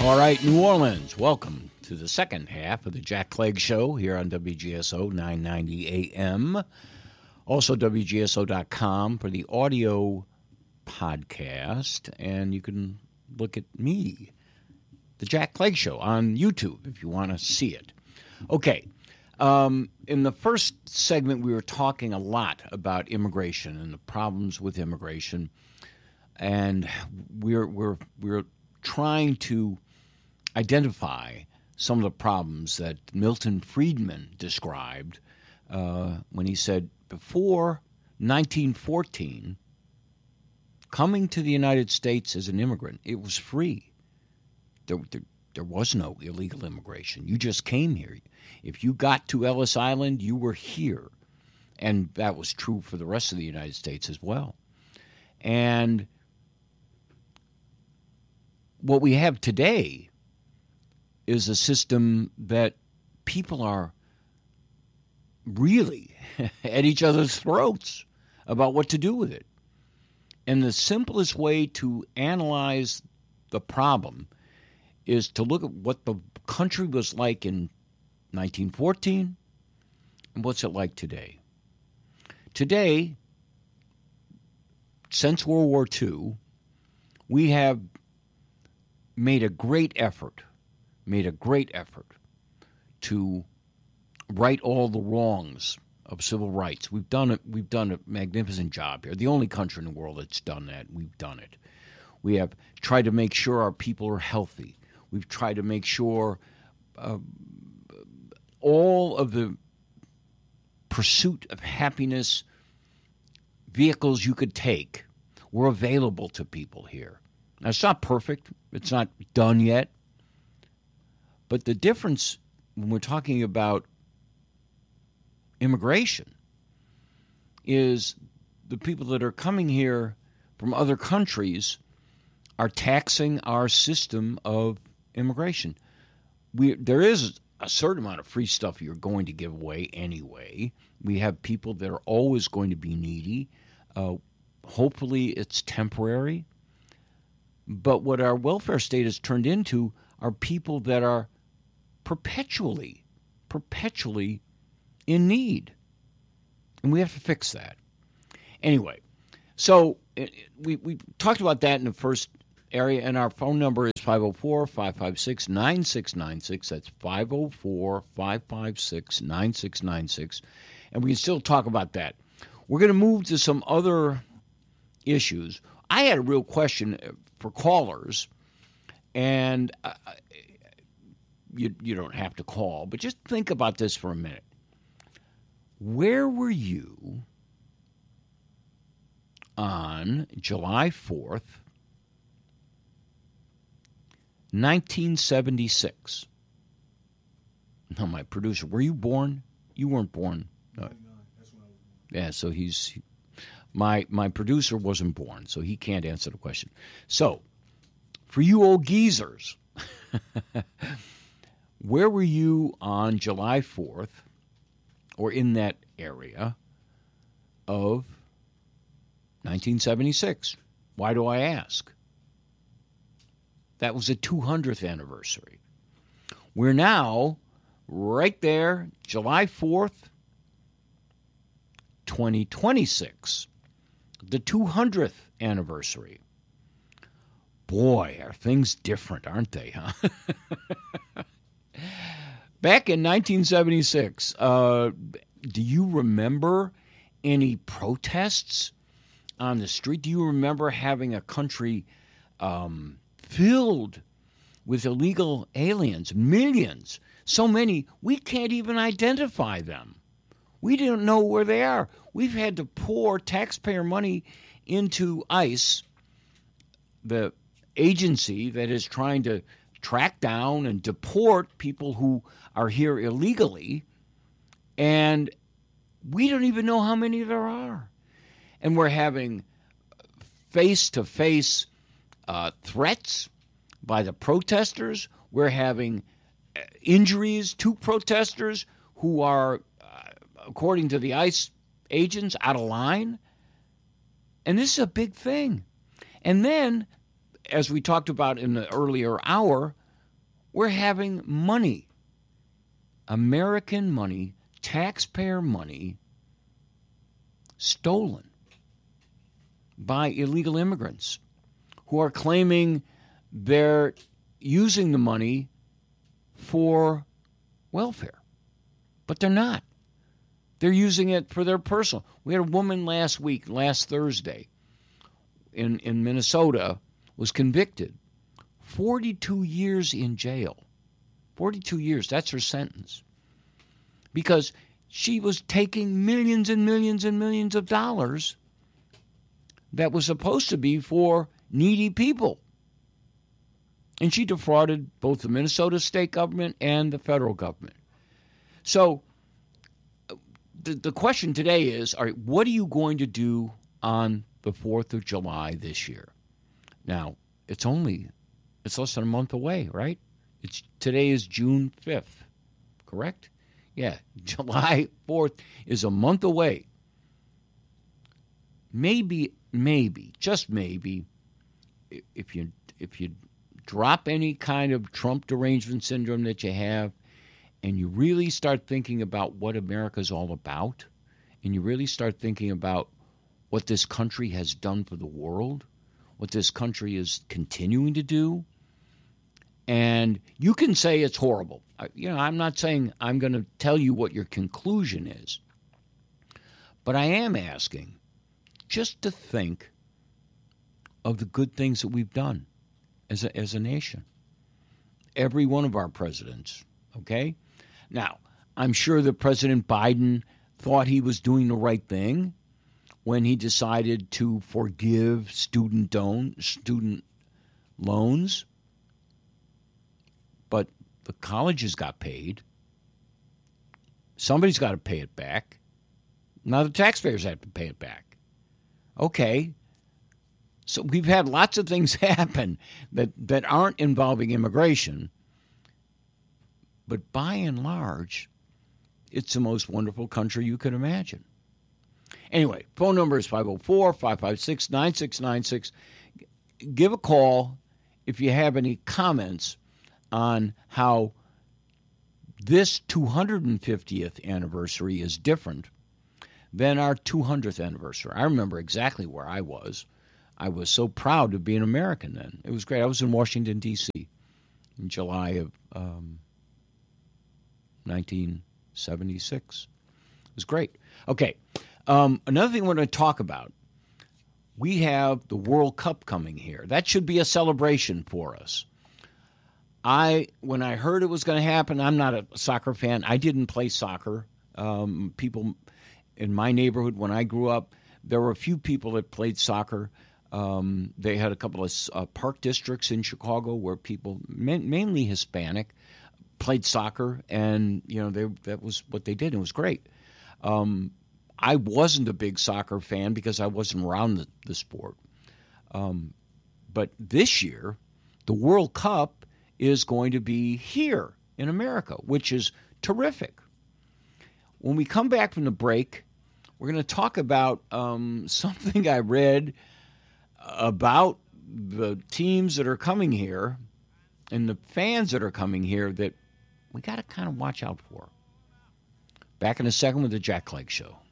All right, New Orleans, welcome to the second half of the Jack Clegg Show here on WGSO 990 AM. Also, WGSO.com for the audio podcast. And you can look at me, the Jack Clegg Show, on YouTube if you want to see it. Okay, in the first segment, we were talking a lot about immigration and the problems with immigration. And we're trying to identify some of the problems that Milton Friedman described when he said, before 1914, coming to the United States as an immigrant, it was free. There was no illegal immigration. You just came here. If you got to Ellis Island, you were here. And that was true for the rest of the United States as well. And what we have today is a system that people are really at each other's throats about what to do with it. And the simplest way to analyze the problem is to look at what the country was like in 1914 and what's it like today. Today, since World War II, we have made a great effort to right all the wrongs of civil rights. We've done a magnificent job here. The only country in the world that's done that. We've done it. We have tried to make sure our people are healthy. We've tried to make sure all of the pursuit of happiness vehicles you could take were available to people here. Now, it's not perfect. It's not done yet. But the difference when we're talking about immigration is the people that are coming here from other countries are taxing our system of immigration. There is a certain amount of free stuff you're going to give away anyway. We have people that are always going to be needy. Hopefully it's temporary. But what our welfare state has turned into are people that are perpetually in need. And we have to fix that. Anyway, so we talked about that in the first area, and our phone number is 504-556-9696. That's 504-556-9696. And we can still talk about that. We're going to move to some other issues. I had a real question for callers, and you don't have to call, but just think about this for a minute. Where were you on July 4th, 1976? Now, my producer, were you born? You weren't born. No. That's when I was born. Yeah, so my producer wasn't born, so he can't answer the question. So, for you old geezers, where were you on July 4th, or in that area, of 1976? Why do I ask? That was the 200th anniversary. We're now right there, July 4th, 2026, the 200th anniversary. Boy, are things different, aren't they, huh? Back in 1976, do you remember any protests on the street? Do you remember having a country filled with illegal aliens, millions, so many, we can't even identify them. We don't know where they are. We've had to pour taxpayer money into ICE, the agency that is trying to track down and deport people who are here illegally, and we don't even know how many there are. And we're having face-to-face threats by the protesters. We're having injuries to protesters who are, according to the ICE agents, out of line. And this is a big thing. And then, as we talked about in the earlier hour, We're having money, American money, taxpayer money, stolen by illegal immigrants who are claiming they're using the money for welfare. But they're not. They're using it for their personal. We had a woman last Thursday, in Minnesota, was convicted. 42 years in jail. 42 years, that's her sentence. Because she was taking millions and millions and millions of dollars that was supposed to be for needy people. And she defrauded both the Minnesota state government and the federal government. So the question today is, all right, what are you going to do on the 4th of July this year? Now, it's less than a month away, right? Today is June 5th, correct? Yeah, July 4th is a month away. Maybe, just maybe, if you drop any kind of Trump derangement syndrome that you have, and you really start thinking about what America's all about, and you really start thinking about what this country has done for the world, what this country is continuing to do, and you can say it's horrible. I'm not saying I'm going to tell you what your conclusion is, but I am asking just to think of the good things that we've done as a nation. Every one of our presidents, okay? Now, I'm sure that President Biden thought he was doing the right thing when he decided to forgive student loans, but the colleges got paid. Somebody's got to pay it back. Now the taxpayers have to pay it back. Okay. So we've had lots of things happen that aren't involving immigration. But by and large, it's the most wonderful country you could imagine. Anyway, phone number is 504-556-9696. Give a call if you have any comments on how this 250th anniversary is different than our 200th anniversary. I remember exactly where I was. I was so proud to be an American then. It was great. I was in Washington, D.C. in July of 1976. It was great. Okay. Another thing we're going to talk about, we have the World Cup coming here. That should be a celebration for us. When I heard it was going to happen, I'm not a soccer fan. I didn't play soccer. People in my neighborhood, when I grew up, there were a few people that played soccer. They had a couple of park districts in Chicago where people, mainly Hispanic, played soccer, and that was what they did. It was great. I wasn't a big soccer fan because I wasn't around the sport. But this year, the World Cup is going to be here in America, which is terrific. When we come back from the break, we're going to talk about something I read about the teams that are coming here and the fans that are coming here that we got to kind of watch out for. Back in a second with the Jack Clegg Show.